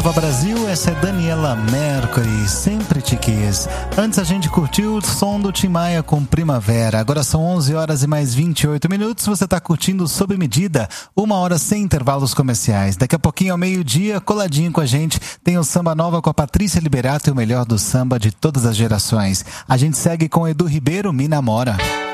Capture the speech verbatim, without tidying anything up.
Nova Brasil, essa é Daniela Mercury, Sempre Te Quis. Antes a gente curtiu o som do Tim Maia com Primavera. Agora são onze horas e mais vinte e oito minutos. Você está curtindo Sob Medida, uma hora sem intervalos comerciais. Daqui a pouquinho ao meio-dia, coladinho com a gente, tem o Samba Nova com a Patrícia Liberato e o melhor do samba de todas as gerações. A gente segue com Edu Ribeiro, Me Namora.